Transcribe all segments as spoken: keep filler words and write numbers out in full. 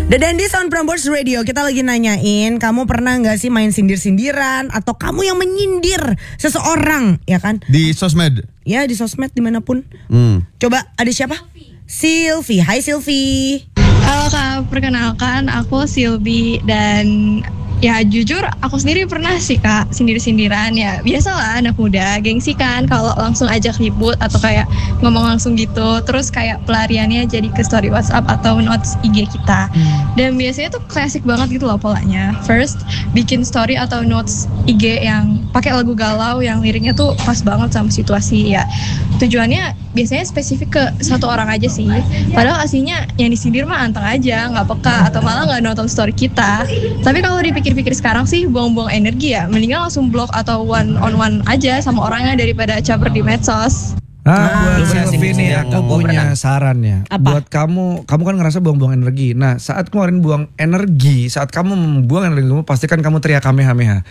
The Dandies on Prambors Radio. Kita lagi nanyain, kamu pernah gak sih main sindir-sindiran atau kamu yang menyindir seseorang, ya kan? Di sosmed? Ya, di sosmed dimanapun. Hmm. Coba, ada siapa? Silvi. Hai Silvi. Halo Kak, perkenalkan aku Silvi dan ya jujur aku sendiri pernah sih Kak sindir-sindiran. Ya biasalah anak muda, gengsi kan kalau langsung ajak ribut atau kayak ngomong langsung gitu. Terus kayak pelariannya jadi ke story WhatsApp atau notes I G kita. Dan biasanya tuh klasik banget gitu loh polanya. First bikin story atau notes I G yang pakai lagu galau yang liriknya tuh pas banget sama situasi ya. Tujuannya biasanya spesifik ke satu orang aja sih. Padahal aslinya yang disindir mah anteng aja, nggak peka atau malah nggak nonton story kita. Tapi kalau dipikir-pikir sekarang sih buang-buang energi ya. Mendingan langsung blok atau one on one aja sama orangnya daripada caper di medsos. Ah, buat Lu Silvi nih aku Gua punya pernah. saran ya. Apa? Buat kamu, kamu kan ngerasa buang-buang energi. Nah, saat kemarin buang energi, saat kamu membuang energi kamu, pastikan kamu teriak kamehameha.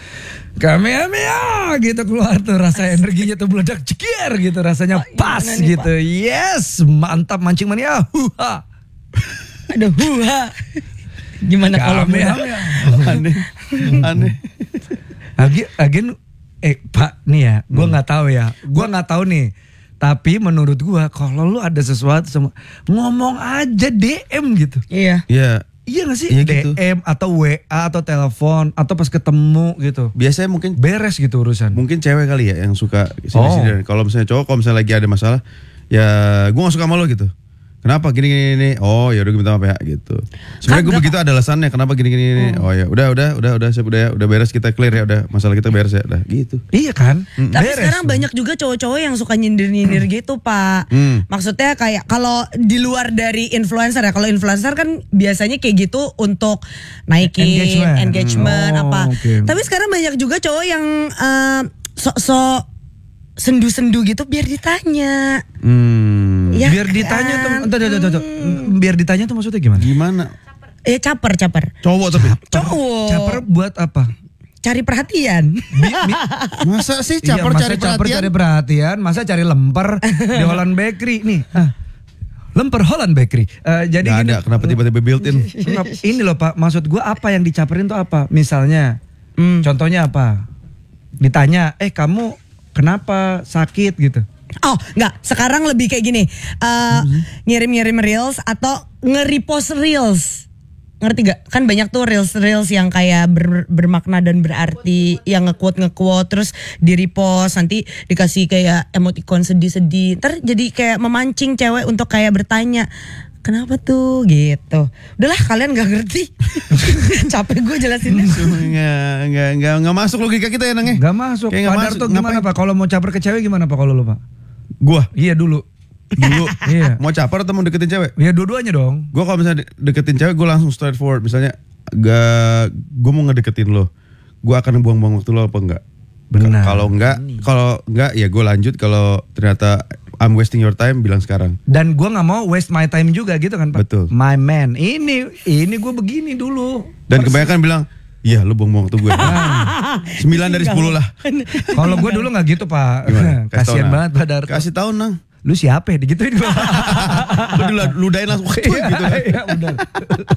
Kamehameha gitu keluar tuh rasa energinya tuh meledak cekier gitu, rasanya pas gimana nih, gitu. Yes, mantap mancing mania. Huha. Aduh, huha. Gimana kalau muda? Kamehameha. Aneh. Aneh. Lagi, lagi, eh Pak nih ya, gue nggak tahu ya, gue nggak tahu nih. Tapi menurut gue, kalau lu ada sesuatu sama ngomong aja D M gitu. Iya. Ya, Iya gak sih? Iya gitu. D M atau W A atau telepon atau pas ketemu gitu. biasanya mungkin Beres gitu urusan. mungkin cewek kali ya yang suka sindir-sindiran. Kalau misalnya cowok, kalau misalnya lagi ada masalah, ya gue gak suka sama lo gitu. Kenapa gini gini gini? Oh ya udah gue minta maaf ya gitu. Sebenarnya gue Kagak. begitu ada alasannya kenapa gini gini gini. Oh ya udah udah udah udah siap udah ya udah beres, kita clear ya, udah masalah kita beres ya udah gitu. Iya kan? Tapi Beres sekarang tuh. banyak juga cowok-cowok yang suka nyindir-nyindir gitu, Pak. Hmm. Maksudnya kayak kalau di luar dari influencer ya. Kalau influencer kan biasanya kayak gitu untuk naikin Engagement. engagement, Hmm. Oh, apa. oke. Tapi sekarang banyak juga cowok yang eh, sok-sok sendu-sendu gitu biar ditanya. Hmm. Ya Biar ditanya tuh, kan? tuh, tuh, tuh, tuh. biar ditanya tuh maksudnya gimana? Gimana? Eh caper, caper. Cowok tapi Cowok. Caper buat apa? Cari perhatian. masa sih Iya, caper masa cari caper perhatian? cari perhatian, masa cari lemper di Holland Bakery nih. Ah, lemper Holland Bakery. Eh, jadi Gak gini, ada, kenapa tiba-tiba built in? Kenapa- ini loh Pak, maksud gue apa yang dicaperin tuh apa? Misalnya, Hmm. contohnya apa? Ditanya, eh kamu kenapa sakit gitu? Oh, enggak. Sekarang lebih kayak gini. eh, ngirim-ngirim reels atau nge-repost reels. Ngerti gak? Kan banyak tuh reels-reels yang kayak ber- bermakna dan berarti, yang nge-quote nge-quote terus di-repost, nanti dikasih kayak emoticon sedih-sedih. Ntar jadi kayak memancing cewek untuk kayak bertanya, kenapa tuh gitu. Udahlah, kalian gak ngerti. Capek gue jelasinnya. Nggak nggak nggak nggak masuk logika kita ya nang ya. Gak masuk. Kayak nggak Padahal masuk. tuh gimana Ngapain? Pak? Kalau mau caper ke cewek gimana Pak kalau lu Pak? Gua Iya dulu. dulu Iya. mau caper atau mau deketin cewek? Ya dua-duanya dong. Gue kalau misalnya de- deketin cewek, gue langsung straightforward. Misalnya, gak, gue mau ngedeketin lo, gue akan buang-buang waktu lo apa enggak? Benar. Kalau enggak, kalau enggak ya gue lanjut. Kalau ternyata I'm wasting your time, bilang sekarang. Dan gue nggak mau waste my time juga gitu kan Pak. Betul. My man. Ini ini gue begini dulu. Dan kebanyakan bilang, iya lo buang-buang waktu gue. Sembilan dari sepuluh lah. Kalau gue dulu nggak gitu Pak. Gimana? Kasih tahu, Kasian Nang. banget Pak Darto. Kasih tahu nang. Lu siapa ya digituin gue. Lu diludahin langsung gitu. Iya, iya, benar.